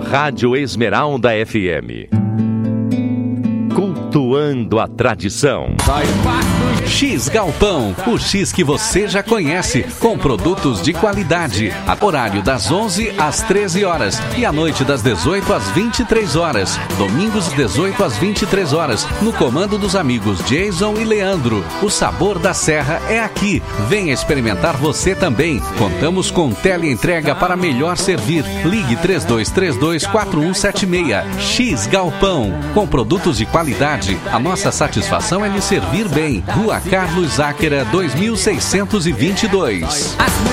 Rádio Esmeralda FM. Cultuando a tradição. X Galpão, o X que você já conhece, com produtos de qualidade. Horário das 11 às 13 horas e à noite das 18 às 23 horas. Domingos 18 às 23 horas, no comando dos amigos Jason e Leandro. O sabor da serra é aqui. Venha experimentar você também. Contamos com teleentrega para melhor servir. Ligue 3232-4176. X Galpão, com produtos de qualidade. A nossa satisfação é lhe servir bem. Rua Carlos Záquera, 2622.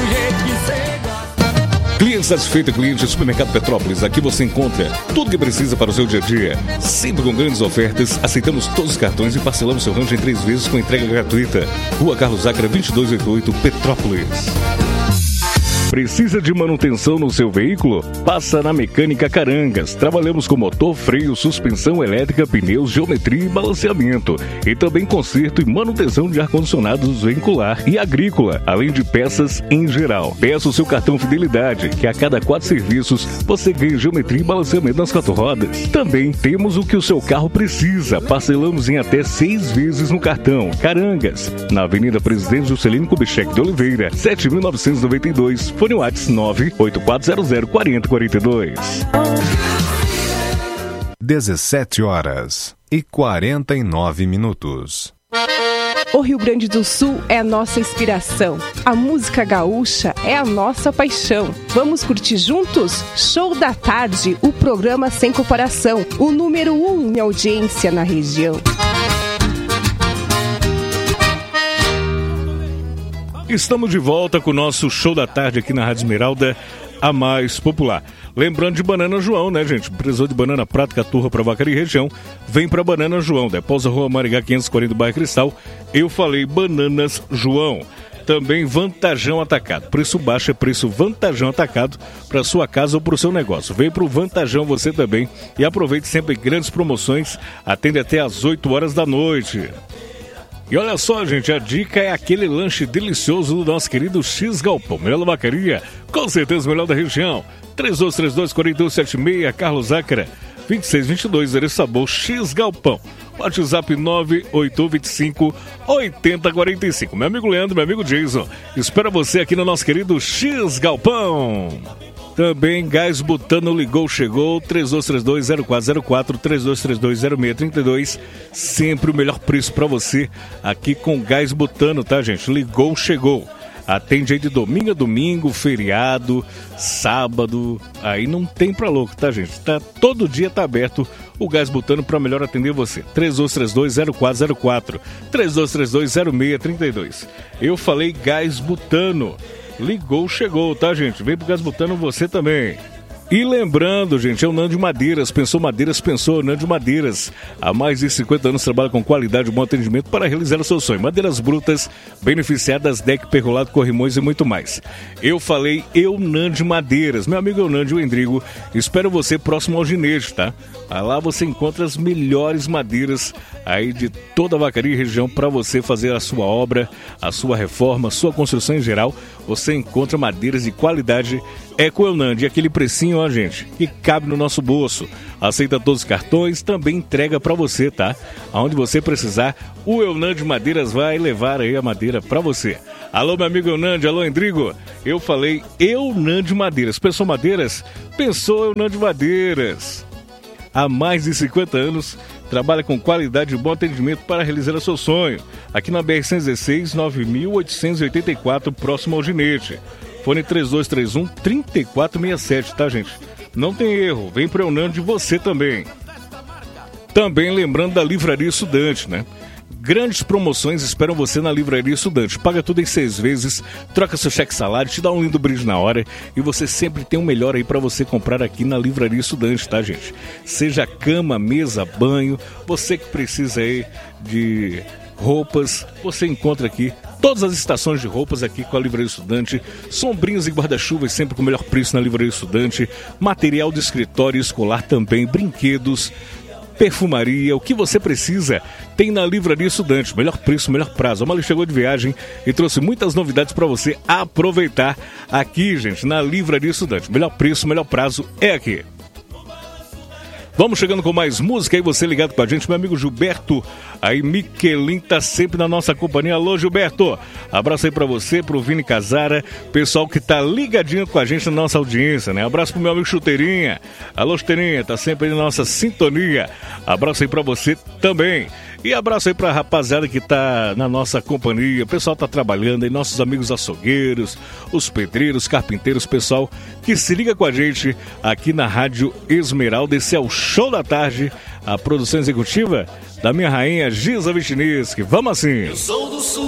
Cliente satisfeito, cliente do Supermercado Petrópolis. Aqui você encontra tudo que precisa para o seu dia a dia. Sempre com grandes ofertas. Aceitamos todos os cartões e parcelamos seu rancho em 3 vezes com entrega gratuita. Rua Carlos Záquera, 2288, Petrópolis. Precisa de manutenção no seu veículo? Passa na Mecânica Carangas. Trabalhamos com motor, freio, suspensão elétrica, pneus, geometria e balanceamento. E também conserto e manutenção de ar-condicionados veicular e agrícola, além de peças em geral. Peça o seu cartão Fidelidade, que a cada 4 serviços você ganha geometria e balanceamento nas 4 rodas. Também temos o que o seu carro precisa. Parcelamos em até 6 vezes no cartão. Carangas, na Avenida Presidente Juscelino Kubitschek de Oliveira, 7.992. Fone WhatsApp 984004042. 17h49. O Rio Grande do Sul é a nossa inspiração. A música gaúcha é a nossa paixão. Vamos curtir juntos? Show da Tarde, o programa sem comparação. O número 1 em audiência na região. Estamos de volta com o nosso Show da Tarde aqui na Rádio Esmeralda, a mais popular. Lembrando de Banana João, né, gente? Precisou de banana prata, caturra para Vacaria e região. Vem para Banana João, Depósito Rua Maringá 540 do bairro Cristal. Eu falei Bananas João. Também Vantajão Atacado. Preço baixo é preço Vantajão Atacado para sua casa ou para o seu negócio. Vem para o Vantajão você também e aproveite sempre grandes promoções. Atende até às 8 horas da noite. E olha só, gente, a dica é aquele lanche delicioso do nosso querido X Galpão. Melhor da Vacaria, com certeza melhor da região. 3232-4276, Carlos Záquera, 2622, Endereço Sabor, X Galpão. WhatsApp 98125-8045. Meu amigo Leandro, meu amigo Jason, espera você aqui no nosso querido X Galpão. Também Gás Butano ligou, chegou, 3232-0404, 3232-0632. Sempre o melhor preço para você aqui com Gás Butano, tá, gente? Ligou, chegou. Atende aí de domingo a domingo, feriado, sábado. Aí não tem pra louco, tá, gente? Todo dia tá aberto o Gás Butano para melhor atender você. 3232-0404, 3232-0632. Eu falei Gás Butano. Ligou, chegou, tá, gente? Vem pro Gás Butano você também. E lembrando, gente, é o Nando Madeiras. Pensou Madeiras, pensou Nando Madeiras. Há mais de 50 anos trabalha com qualidade e bom atendimento para realizar o seu sonho. Madeiras brutas, beneficiadas, deck, pergolado, corrimões e muito mais. Eu falei Nando Madeiras. Meu amigo Eunando Endrigo, espero você próximo ao Ginejo, tá? Lá você encontra as melhores madeiras aí de toda a Vacaria e região para você fazer a sua obra, a sua reforma, a sua construção em geral. Você encontra madeiras de qualidade. É com o Eunando, e aquele precinho, ó, gente, que cabe no nosso bolso. Aceita todos os cartões, também entrega pra você, tá? Aonde você precisar, o Eunando Madeiras vai levar aí a madeira pra você. Alô, meu amigo Eunando, alô, Endrigo. Eu falei Eunando Madeiras. Pensou Madeiras? Pensou Eunando Madeiras. Há mais de 50 anos, trabalha com qualidade e bom atendimento para realizar o seu sonho. Aqui na BR-116, 9.884, próximo ao Ginete. Fone 3231-3467, tá, gente? Não tem erro, vem pro Eunando de você também. Também lembrando da Livraria Estudante, né? Grandes promoções esperam você na Livraria Estudante. Paga tudo em 6 vezes, troca seu cheque salário, te dá um lindo brinde na hora e você sempre tem um melhor aí para você comprar aqui na Livraria Estudante, tá, gente? Seja cama, mesa, banho, você que precisa aí de roupas, você encontra aqui todas as estações de roupas aqui com a Livraria Estudante, sombrinhas e guarda-chuvas sempre com o melhor preço na Livraria Estudante, material de escritório escolar também, brinquedos, perfumaria, o que você precisa tem na Livraria Estudante. Melhor preço, melhor prazo. A Mali chegou de viagem e trouxe muitas novidades para você aproveitar aqui, gente, na Livraria Estudante. Melhor preço, melhor prazo é aqui. Vamos chegando com mais música aí, você ligado com a gente, meu amigo Gilberto. Aí Miquelin tá sempre na nossa companhia. Alô, Gilberto. Abraço aí pra você, pro Vini Casara, pessoal que tá ligadinho com a gente na nossa audiência, né? Abraço pro meu amigo Chuteirinha. Alô, Chuteirinha, tá sempre aí na nossa sintonia. Abraço aí pra você também. E abraço aí pra rapaziada que tá na nossa companhia. O pessoal tá trabalhando aí, nossos amigos açougueiros, os pedreiros, carpinteiros, pessoal que se liga com a gente aqui na Rádio Esmeralda. Esse é o Show da Tarde, a produção executiva da minha rainha Giza Vichniski. Vamos assim!